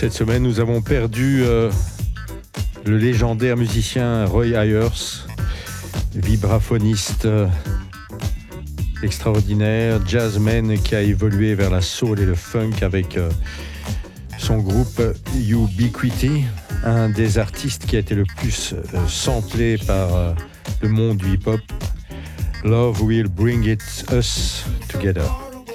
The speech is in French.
Cette semaine, nous avons perdu le légendaire musicien Roy Ayers, vibraphoniste extraordinaire, jazzman qui a évolué vers la soul et le funk avec son groupe Ubiquity, un des artistes qui a été le plus samplé par le monde du hip-hop. Love will bring us together.